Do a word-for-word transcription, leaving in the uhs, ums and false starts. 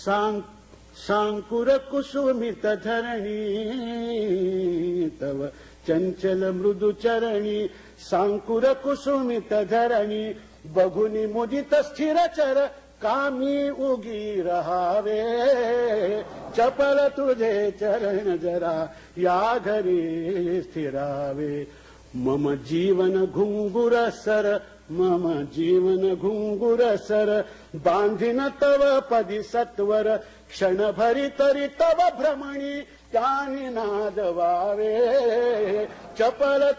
सांग सांकुर कुसुमित धरणी तव चंचल मृदु चरणी सांकुर कुसुमित धरणी बघुनी मुदित स्थिर चर कामी उगी रहावे चपल तुझे चरण जरा या घरी स्थिरावे मम जीवन घुंगुर सर मम जीवन घुंगुर सर बांधिन तव पदी सत्वर क्षणभरी तरी तव भ्रमणी त्यानी नाद वावे चपल